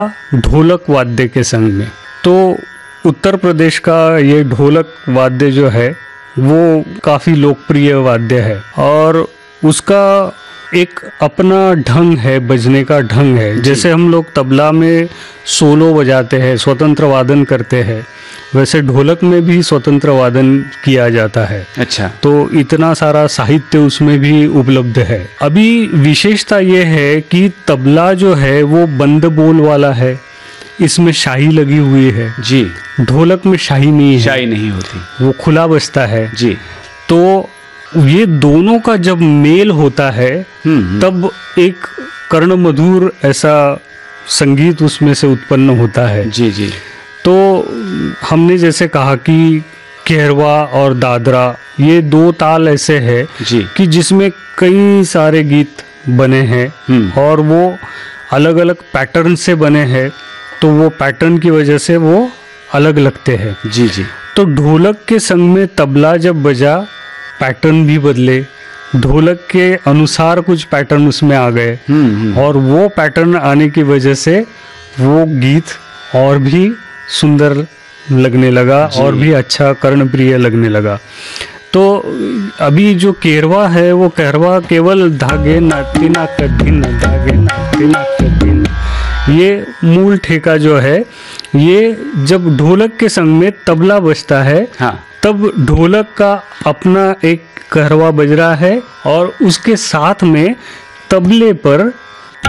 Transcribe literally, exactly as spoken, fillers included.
ढोलक वाद्य के संग में। तो उत्तर प्रदेश का ये ढोलक वाद्य जो है वो काफ़ी लोकप्रिय वाद्य है और उसका एक अपना ढंग है, बजने का ढंग है। जैसे हम लोग तबला में सोलो बजाते हैं, स्वतंत्र वादन करते हैं, वैसे ढोलक में भी स्वतंत्र वादन किया जाता है। अच्छा। तो इतना सारा साहित्य उसमें भी उपलब्ध है। अभी विशेषता ये है कि तबला जो है वो बंद बोल वाला है, इसमें शाही लगी हुई है जी। ढोलक में शाही नहीं है, शाही नहीं होती, वो खुला बजता है जी। तो ये दोनों का जब मेल होता है तब एक कर्ण मधुर ऐसा संगीत उसमें से उत्पन्न होता है। जी जी। तो हमने जैसे कहा कि केरवा और दादरा ये दो ताल ऐसे हैं कि जिसमें कई सारे गीत बने हैं और वो अलग अलग पैटर्न से बने हैं, तो वो पैटर्न की वजह से वो अलग लगते हैं। जी जी। तो ढोलक के संग में तबला जब बजा, पैटर्न भी बदले, ढोलक के अनुसार कुछ पैटर्न उसमें आ गए और वो पैटर्न आने की वजह से वो गीत और भी सुंदर लगने लगा और भी अच्छा कर्णप्रिय लगने लगा। तो अभी जो केरवा है वो केरवा केवल धागे नाते ना कठिन, धागे नाते ना कठिन, ये मूल ठेका जो है ये जब ढोलक के संग में तबला बजता है हाँ। तब ढोलक का अपना एक कहरवा बज रहा है और उसके साथ में तबले पर